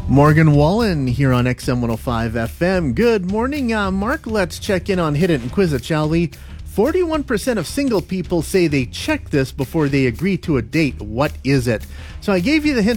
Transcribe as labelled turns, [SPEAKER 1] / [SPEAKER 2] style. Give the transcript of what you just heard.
[SPEAKER 1] Morgan Wallen here on XM 105 FM. Good morning, Mark. Let's check in on Hit It and Quiz It, shall we? 41% of single people say they check this before they agree to a date. What is it? So I gave you the hint